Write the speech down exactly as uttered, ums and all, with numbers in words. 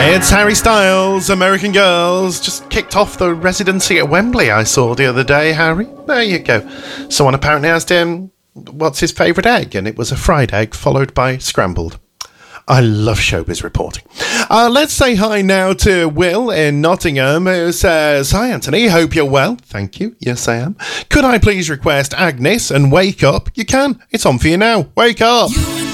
It's Harry Styles, American Girls. Just kicked off the residency at Wembley I saw the other day, Harry. There you go. Someone apparently asked him, what's his favourite egg? And it was a fried egg followed by scrambled. I love showbiz reporting. Uh, let's say hi now to Will in Nottingham, who says, hi Anthony, hope you're well. Thank you. Yes, I am. Could I please request Agnes and Wake Up? You can. It's on for you now. Wake up.